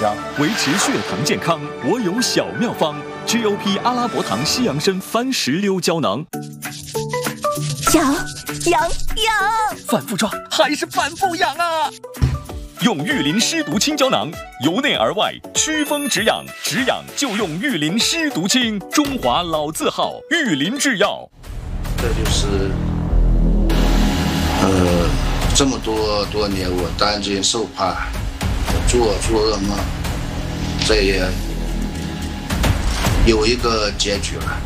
家，维持血糖健康，我有小妙方 ：GOP 阿拉伯糖西洋参番石榴胶囊。 痒！ 反复抓还是反复痒啊！用玉林湿毒清胶囊，由内而外祛风止痒，止痒就用玉林湿毒清，中华老字号玉林制药。 这就是这么多年我担惊受怕，做噩梦，这也有一个结局了。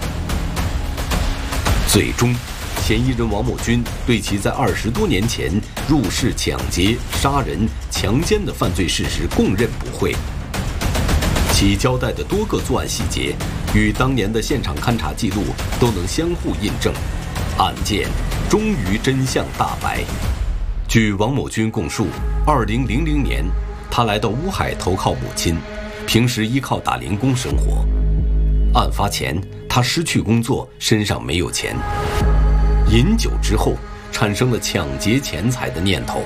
最终，嫌疑人王某军对其在20多年前入室抢劫、杀人、强奸的犯罪事实供认不讳。其交代的多个作案细节与当年的现场勘查记录都能相互印证，案件终于真相大白。据王某军供述，2000年他来到乌海投靠母亲，平时依靠打零工生活。案发前，他失去工作，身上没有钱。饮酒之后，产生了抢劫钱财的念头。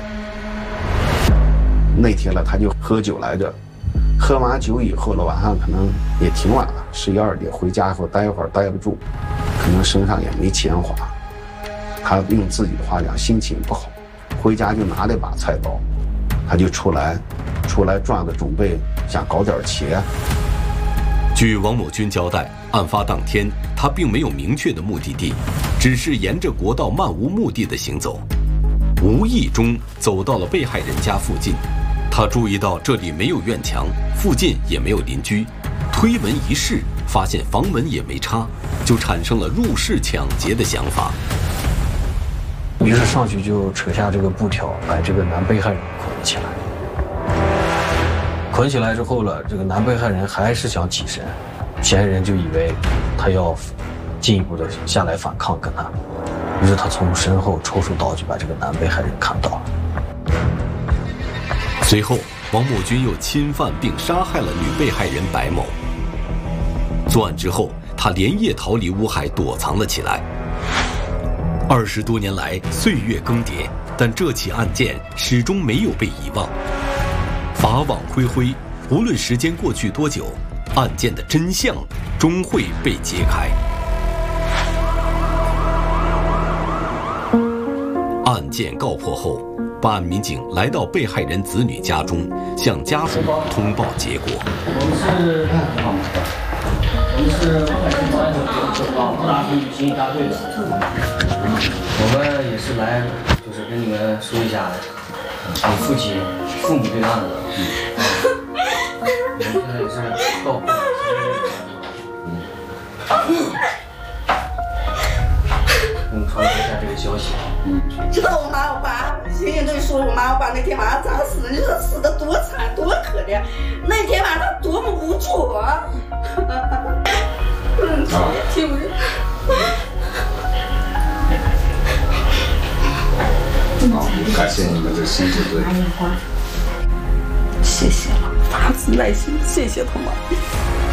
那天了，他就喝酒来着，喝完酒以后了，晚上可能也挺晚了，11、12点回家以后待一会儿待不住，可能身上也没钱花。他用自己的话讲，心情不好，回家就拿了一把菜刀，他就出来转着，准备想搞点钱。 据王某军交代，案发当天他并没有明确的目的地，只是沿着国道漫无目的的行走，无意中走到了被害人家附近。他注意到这里没有院墙，附近也没有邻居，推门一试，发现房门也没插，就产生了入室抢劫的想法。 于是上去就扯下这个布条，把这个男被害人捆起来。捆起来之后了，这个男被害人还是想起身，嫌疑人就以为他要进一步的下来反抗跟他，于是他从身后抽出刀就把这个男被害人砍倒了。 随后，王某军又侵犯并杀害了女被害人白某。作案之后，他连夜逃离乌海躲藏了起来。20多年来，岁月更迭，但这起案件始终没有被遗忘。法网恢恢，无论时间过去多久，案件的真相终会被揭开。案件告破后，办案民警来到被害人子女家中，向家属通报结果。 我们是布达区旅行大队的，我们也是来，就是跟你们说一下你父母这个案子。我们现在也是到传达一下这个消息。 知道我妈我爸，现在都说我妈我爸那天晚上咋死的？你说死的多惨多可怜，那天晚上多么无助啊！听不见。 感谢你们的辛苦对。 谢谢了，发自内心谢谢他们。